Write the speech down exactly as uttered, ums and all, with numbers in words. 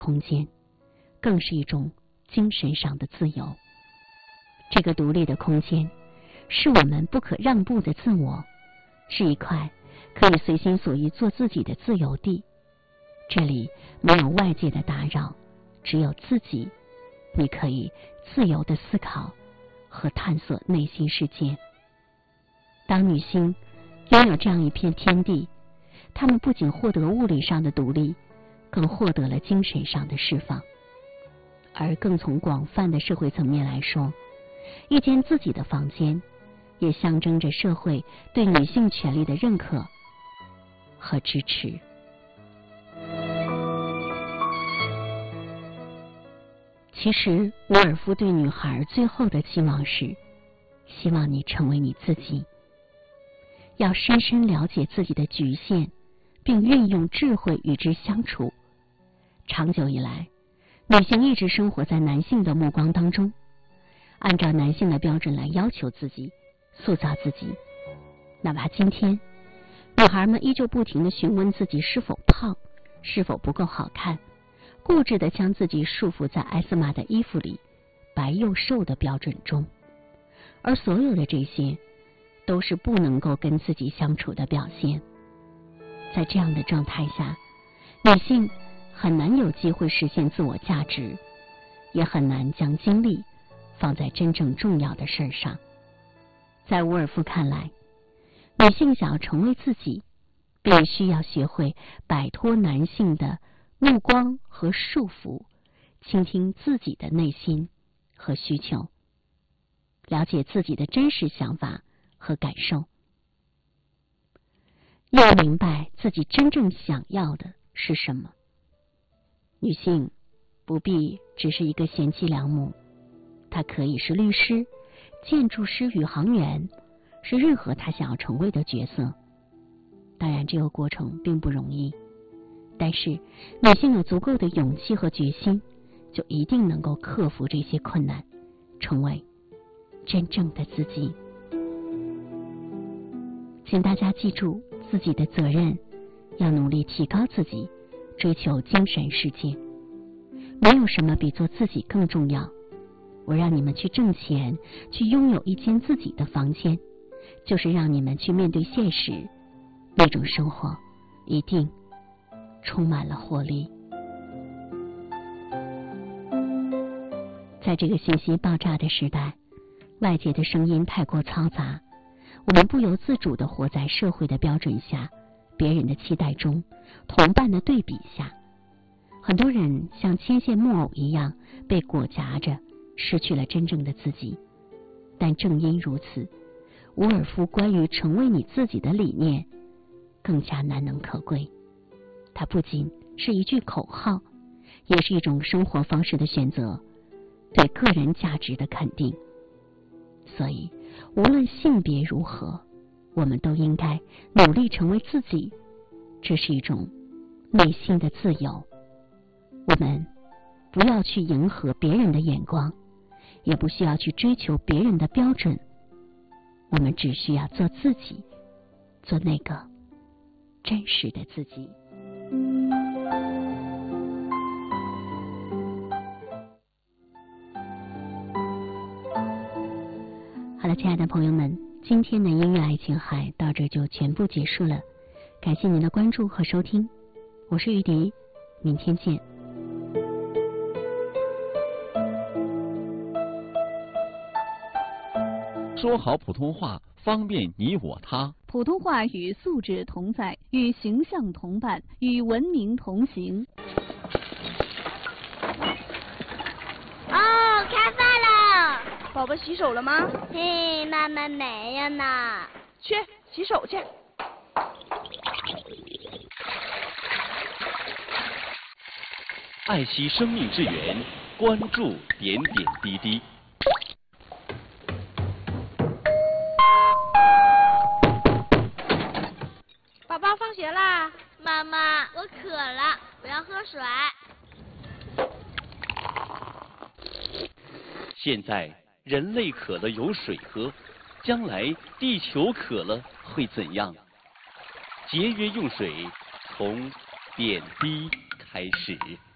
空间，更是一种精神上的自由。这个独立的空间是我们不可让步的自我，是一块可以随心所欲做自己的自由地。这里没有外界的打扰，只有自己，你可以自由的思考和探索内心世界。当女性拥有这样一片天地，她们不仅获得物理上的独立，更获得了精神上的释放。而更从广泛的社会层面来说，一间自己的房间也象征着社会对女性权利的认可和支持。其实伍尔夫对女孩最后的期望是，希望你成为你自己，要深深了解自己的局限，并运用智慧与之相处。长久以来，女性一直生活在男性的目光当中，按照男性的标准来要求自己，塑造自己。哪怕今天女孩们依旧不停地询问自己是否胖，是否不够好看，固执地将自己束缚在艾斯玛的衣服里，白又瘦的标准中。而所有的这些都是不能够跟自己相处的表现。在这样的状态下，女性很难有机会实现自我价值，也很难将精力放在真正重要的事上。在伍尔夫看来，女性想要成为自己，必须要学会摆脱男性的目光和束缚，倾听自己的内心和需求，了解自己的真实想法和感受，要明白自己真正想要的是什么。女性不必只是一个贤妻良母，她可以是律师、建筑师、宇航员，是任何她想要成为的角色。当然这个过程并不容易，但是女性有足够的勇气和决心，就一定能够克服这些困难，成为真正的自己。请大家记住自己的责任，要努力提高自己，追求精神世界。没有什么比做自己更重要。我让你们去挣钱，去拥有一间自己的房间，就是让你们去面对现实，那种生活一定充满了活力。在这个信息爆炸的时代，外界的声音太过嘈杂，我们不由自主地活在社会的标准下，别人的期待中，同伴的对比下。很多人像牵线木偶一样被裹夹着，失去了真正的自己。但正因如此，伍尔夫关于成为你自己的理念更加难能可贵。它不仅是一句口号，也是一种生活方式的选择，对个人价值的肯定。所以无论性别如何，我们都应该努力成为自己，这是一种内心的自由。我们不要去迎合别人的眼光，也不需要去追求别人的标准，我们只需要做自己，做那个真实的自己。好了，亲爱的朋友们，今天的音乐爱琴海到这就全部结束了，感谢您的关注和收听，我是玉迪，明天见。 说好普通话，方便你我他。 普通话与素质同在，与形象同伴，与文明同行。 哦，开饭了！ 宝宝洗手了吗？ 嘿，妈妈没有呢。 去洗手去。 爱惜生命之源，关注点点滴滴。 宝宝放学啦！ 妈妈，我渴了，我要喝水。 现在人类渴了有水喝，将来地球渴了会怎样？节约用水，从点滴开始。